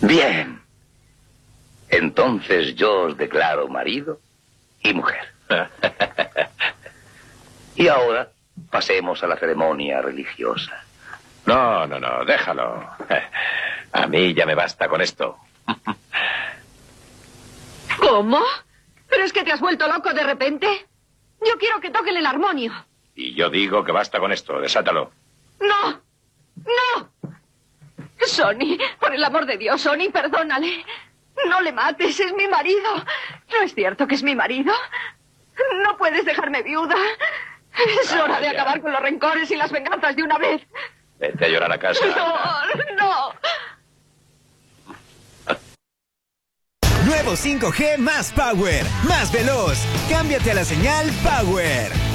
Bien. Entonces yo os declaro marido y mujer. Y ahora pasemos a la ceremonia religiosa. No, déjalo. A mí ya me basta con esto. ¿Cómo? ¿Pero es que te has vuelto loco de repente? Yo quiero que toquen el armonio. Y yo digo que basta con esto. Desátalo. ¡No! ¡No! Sonny, por el amor de Dios, Sonny, perdónale. No le mates, es mi marido. ¿No es cierto que es mi marido? No puedes dejarme viuda. Es hora de acabar con los rencores y las venganzas de una vez. Vete a llorar a casa. No. Nuevo 5G más Power, más veloz. Cámbiate a la señal Power.